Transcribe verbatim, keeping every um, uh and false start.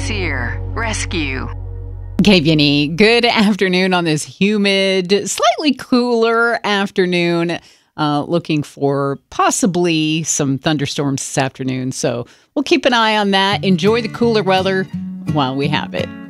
SEER Rescue. K P N E, good afternoon on this humid, slightly cooler afternoon. Uh, looking for possibly some thunderstorms this afternoon. So we'll keep an eye on that. Enjoy the cooler weather while we have it.